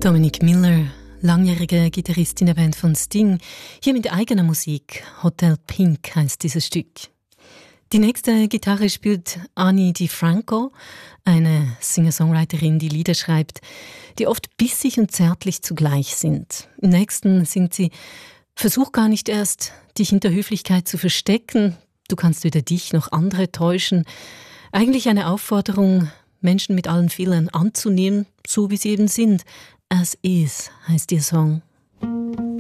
Dominic Miller, langjährige Gitarristin der Band von Sting, hier mit eigener Musik. Hotel Pink heißt dieses Stück. Die nächste Gitarre spielt Ani DiFranco, eine Singer-Songwriterin, die Lieder schreibt, die oft bissig und zärtlich zugleich sind. Im nächsten singt sie: Versuch gar nicht erst, dich hinter Höflichkeit zu verstecken, du kannst weder dich noch andere täuschen. Eigentlich eine Aufforderung, Menschen mit allen Fehlern anzunehmen, so wie sie eben sind. As is heißt ihr Song.